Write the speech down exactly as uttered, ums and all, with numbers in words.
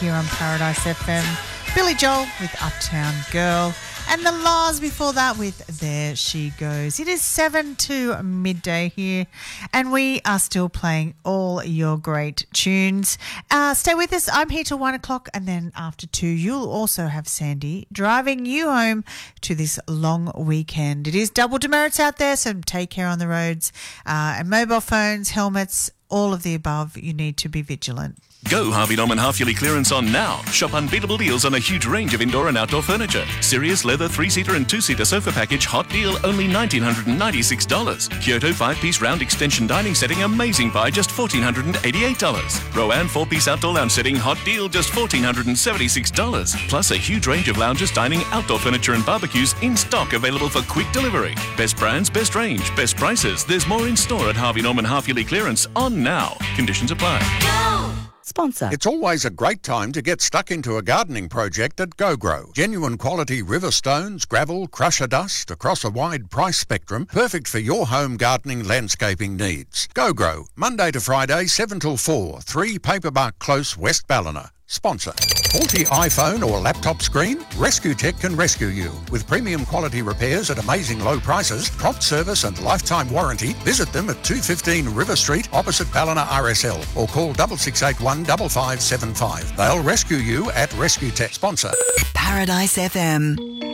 here on Paradise F M. Billy Joel with Uptown Girl. And the Laws before that with There She Goes. It is seven to midday here, and we are still playing all your great tunes. Uh, stay with us. I'm here till one o'clock, and then after two, you'll also have Sandy driving you home to this long weekend. It is double demerits out there, so take care on the roads. Uh, and mobile phones, helmets, all of the above, you need to be vigilant. Go Harvey Norman half-yearly clearance on now. Shop unbeatable deals on a huge range of indoor and outdoor furniture. Sirius leather three-seater and two-seater sofa package, hot deal, only one thousand nine hundred ninety-six dollars. Kyoto five-piece round extension dining setting, amazing buy, just one thousand four hundred eighty-eight dollars. Rowan four-piece outdoor lounge setting, hot deal, just one thousand four hundred seventy-six dollars. Plus a huge range of lounges, dining, outdoor furniture and barbecues in stock, available for quick delivery. Best brands, best range, best prices. There's more in store at Harvey Norman half-yearly clearance on now. Conditions apply. Go! Sponsor. It's always a great time to get stuck into a gardening project at GoGrow. Genuine quality river stones, gravel, crusher dust across a wide price spectrum, perfect for your home gardening landscaping needs. GoGrow, Monday to Friday, seven till four, three Paperbark Close, West Ballina. Sponsor. Faulty iPhone or laptop screen? Rescue Tech can rescue you. With premium quality repairs at amazing low prices, prompt service and lifetime warranty, visit them at two fifteen River Street opposite Ballina R S L or call six six eight one five five seven five. They'll rescue you at Rescue Tech. Sponsor. Paradise F M.